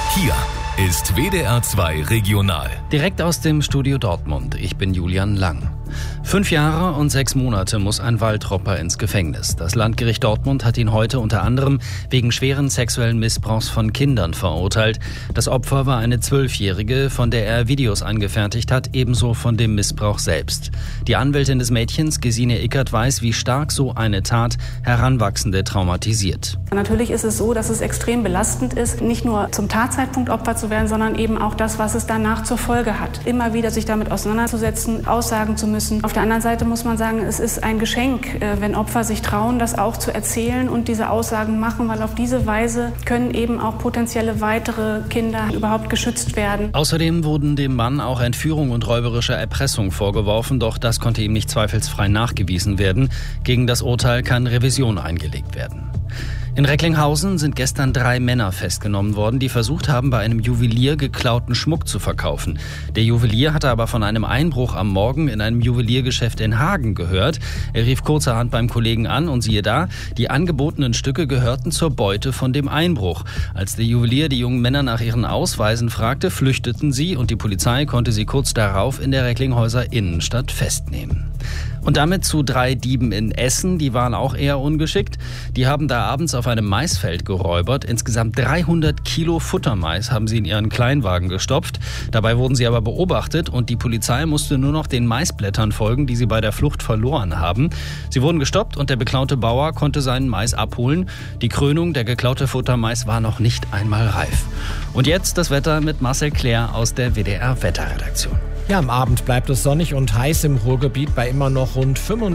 Hier ist WDR 2 Regional. Direkt aus dem Studio Dortmund. Ich bin Julian Lang. 5 Jahre und 6 Monate muss ein Waldropper ins Gefängnis. Das Landgericht Dortmund hat ihn heute unter anderem wegen schweren sexuellen Missbrauchs von Kindern verurteilt. Das Opfer war eine 12-Jährige, von der er Videos angefertigt hat, ebenso von dem Missbrauch selbst. Die Anwältin des Mädchens, Gesine Ickert, weiß, wie stark so eine Tat Heranwachsende traumatisiert. Natürlich ist es so, dass es extrem belastend ist, nicht nur zum Tatzeitpunkt Opfer zu werden, sondern eben auch das, was es danach zur Folge hat. Immer wieder sich damit auseinanderzusetzen, Aussagen zu müssen. Auf der anderen Seite muss man sagen, es ist ein Geschenk, wenn Opfer sich trauen, das auch zu erzählen und diese Aussagen machen, weil auf diese Weise können eben auch potenzielle weitere Kinder überhaupt geschützt werden. Außerdem wurden dem Mann auch Entführung und räuberische Erpressung vorgeworfen, doch das konnte ihm nicht zweifelsfrei nachgewiesen werden. Gegen das Urteil kann Revision eingelegt werden. In Recklinghausen sind gestern 3 Männer festgenommen worden, die versucht haben, bei einem Juwelier geklauten Schmuck zu verkaufen. Der Juwelier hatte aber von einem Einbruch am Morgen in einem Juweliergeschäft in Hagen gehört. Er rief kurzerhand beim Kollegen an und siehe da, die angebotenen Stücke gehörten zur Beute von dem Einbruch. Als der Juwelier die jungen Männer nach ihren Ausweisen fragte, flüchteten sie und die Polizei konnte sie kurz darauf in der Recklinghäuser Innenstadt festnehmen. Und damit zu 3 Dieben in Essen, die waren auch eher ungeschickt. Die haben da abends auf einem Maisfeld geräubert. Insgesamt 300 Kilo Futtermais haben sie in ihren Kleinwagen gestopft. Dabei wurden sie aber beobachtet und die Polizei musste nur noch den Maisblättern folgen, die sie bei der Flucht verloren haben. Sie wurden gestoppt und der beklaute Bauer konnte seinen Mais abholen. Die Krönung, der geklaute Futtermais, war noch nicht einmal reif. Und jetzt das Wetter mit Marcel Claire aus der WDR-Wetterredaktion. Ja, am Abend bleibt es sonnig und heiß im Ruhrgebiet bei immer noch rund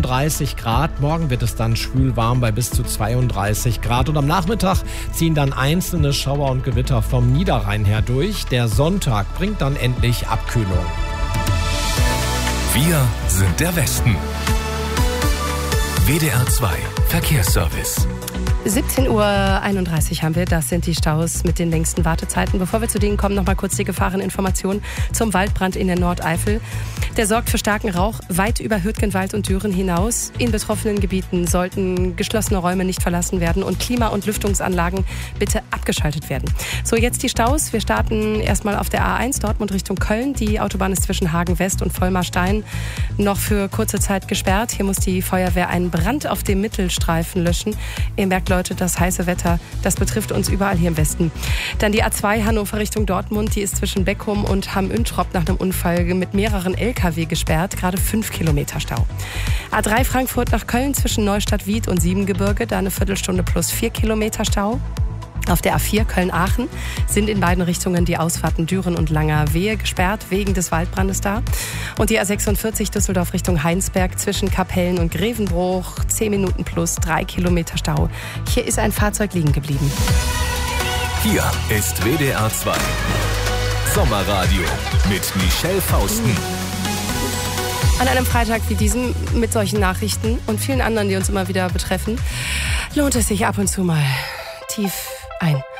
35 Grad. Morgen wird es dann schwül warm bei bis zu 32 Grad. Und am Nachmittag ziehen dann einzelne Schauer und Gewitter vom Niederrhein her durch. Der Sonntag bringt dann endlich Abkühlung. Wir sind der Westen. WDR 2 Verkehrsservice. 17:31 Uhr haben wir, das sind die Staus mit den längsten Wartezeiten. Bevor wir zu denen kommen, noch mal kurz die Gefahreninformation zum Waldbrand in der Nordeifel. Der sorgt für starken Rauch weit über Hürtgenwald und Düren hinaus. In betroffenen Gebieten sollten geschlossene Räume nicht verlassen werden und Klima- und Lüftungsanlagen bitte abgeschaltet werden. So, jetzt die Staus. Wir starten erstmal auf der A1 Dortmund Richtung Köln. Die Autobahn ist zwischen Hagen West und Vollmarstein noch für kurze Zeit gesperrt. Hier muss die Feuerwehr einen Brand auf dem Mittelstreifen löschen. Ihr merkt, Leute, das heiße Wetter, das betrifft uns überall hier im Westen. Dann die A2 Hannover Richtung Dortmund, die ist zwischen Beckum und Hamm-Üntrop nach einem Unfall mit mehreren LKW gesperrt, gerade 5 Kilometer Stau. A3 Frankfurt nach Köln zwischen Neustadt-Wied und Siebengebirge, da eine Viertelstunde plus 4 Kilometer Stau. Auf der A4 Köln-Aachen sind in beiden Richtungen die Ausfahrten Düren und Langerwehe gesperrt, wegen des Waldbrandes da. Und die A46 Düsseldorf Richtung Heinsberg zwischen Kapellen und Grevenbruch, 10 Minuten plus 3 Kilometer Stau. Hier ist ein Fahrzeug liegen geblieben. Hier ist WDR 2 Sommerradio mit Michelle Fausten. An einem Freitag wie diesem mit solchen Nachrichten und vielen anderen, die uns immer wieder betreffen, lohnt es sich ab und zu mal tief ein